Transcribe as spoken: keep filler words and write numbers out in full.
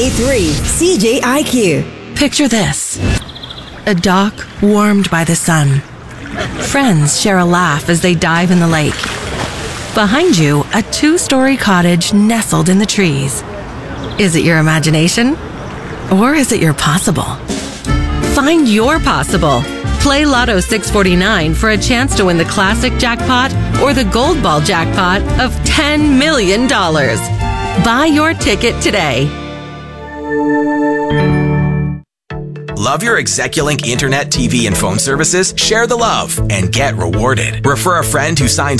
ninety-eight point three C J I Q. Picture this. A dock warmed by the sun. Friends share a laugh as they dive in the lake. Behind you, a two-story cottage nestled in the trees. Is it your imagination? Or is it your possible? Find your possible. Play Lotto six forty-nine for a chance to win the classic jackpot or the gold ball jackpot of ten million dollars. Buy your ticket today. Love your Execulink internet, T V, and phone services? Share the love and get rewarded. Refer a friend who signs